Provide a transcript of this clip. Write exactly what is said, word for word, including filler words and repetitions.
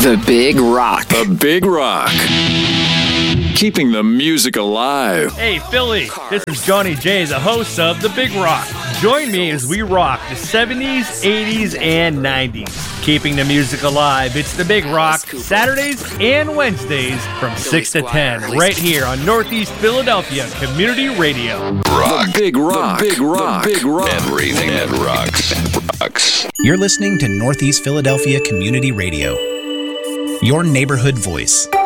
The Big Rock. The Big Rock. Keeping the music alive. Hey, Philly, this is Johnny J, the host of The Big Rock. Join me as we rock the seventies, eighties, and nineties. Keeping the music alive, it's The Big Rock, Saturdays and Wednesdays from six to ten, right here on Northeast Philadelphia Community Radio. Rock. The Big Rock. The Big Rock. The Big Rock. Everything that rocks. rocks. You're listening to Northeast Philadelphia Community Radio, your neighborhood voice.